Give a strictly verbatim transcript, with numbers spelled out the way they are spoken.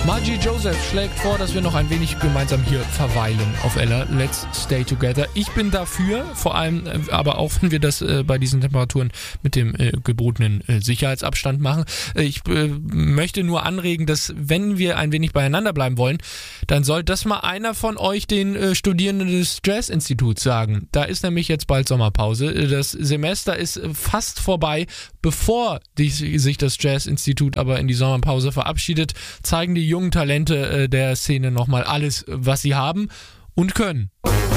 Margie Joseph schlägt vor, dass wir noch ein wenig gemeinsam hier verweilen auf Ella. Let's stay together. Ich bin dafür, vor allem, äh, aber auch wenn wir das äh, bei diesen Temperaturen mit dem äh, gebotenen äh, Sicherheitsabstand machen. Äh, ich äh, möchte nur anregen, dass wenn wir ein wenig beieinander bleiben wollen, dann soll das mal einer von euch den äh, Studierenden des Jazz-Instituts sagen. Da ist nämlich jetzt bald Sommerpause. Das Semester ist fast vorbei. Bevor die, sich das Jazz-Institut aber in die Sommerpause verabschiedet, zeigen die jungen Talente der Szene nochmal alles, was sie haben und können.